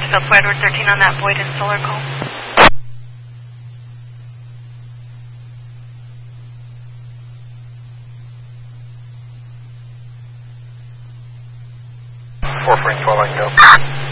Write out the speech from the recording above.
yourself for Edward 13 on that void and solar call. Four Frank 12, I can go.